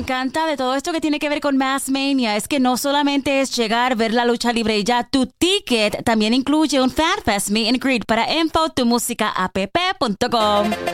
encanta de todo esto que tiene que ver con Mass Mania es que no solamente es llegar, ver la lucha libre y ya, tu ticket también incluye un FanFest Meet and Greet. Para info, tumusicaapp.com.